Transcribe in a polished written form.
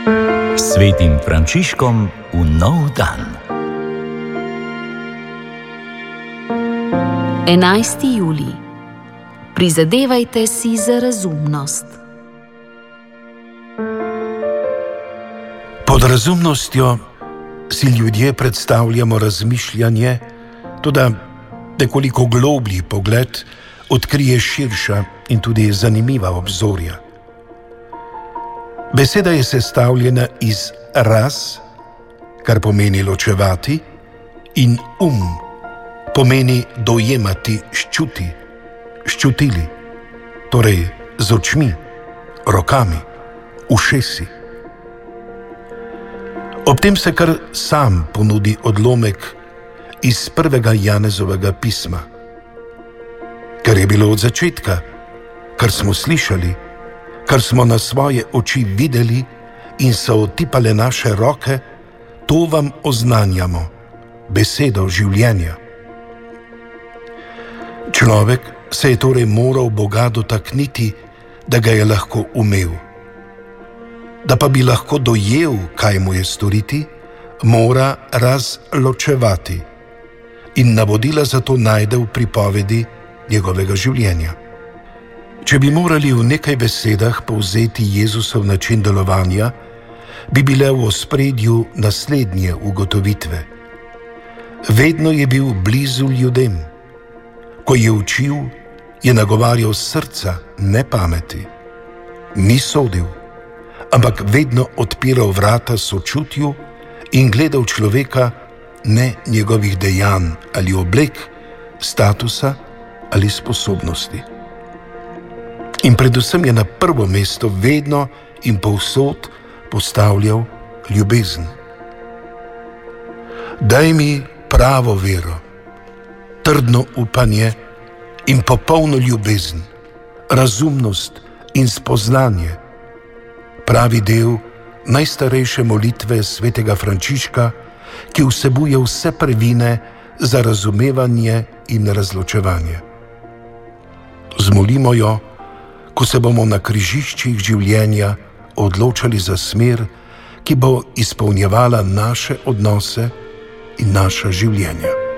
Svetim Frančiškom v nov dan. 11. julij. Prizadevajte si za razumnost. Pod razumnostjo si ljudje predstavljamo razmišljanje, toda nekoliko globlji pogled odkrije širša in tudi zanimiva obzorja. Beseda je sestavljena iz raz, kar pomeni ločevati, in pomeni dojemati ščutili, torej z očmi, rokami, ušesi. Ob tem se kar sam ponudi odlomek iz 1. Janezovega pisma. Kar je bilo od začetka, kar smo slišali, kar smo na svoje oči videli in so otipale naše roke, to vam oznanjamo, besedo življenja. Človek se je torej moral Boga dotakniti, da ga je lahko umel. Da pa bi lahko dojel, kaj mu je storiti, mora razločevati in navodila za to najde v pripovedi njegovega življenja. Če bi morali v nekaj besedah povzeti Jezusov način delovanja, bi bile v ospredju naslednje ugotovitve. Vedno je bil blizu ljudem. Ko je učil, je nagovarjal srca, ne pameti. Ni sodil, ampak vedno odpiral vrata sočutju in gledal človeka, ne njegovih dejanj ali oblek, statusa ali sposobnosti. In predvsem je na prvo mesto vedno in povsod postavljal ljubezen. Daj mi pravo vero, trdno upanje in popolno ljubezen, razumnost in spoznanje, pravi del najstarejše molitve svetega Frančiška, ki vsebuje vse prvine za razumevanje in razločevanje. Zmolimo jo, ko se bomo na križiščih življenja odločali za smer, ki bo izpolnjevala naše odnose in naša življenja.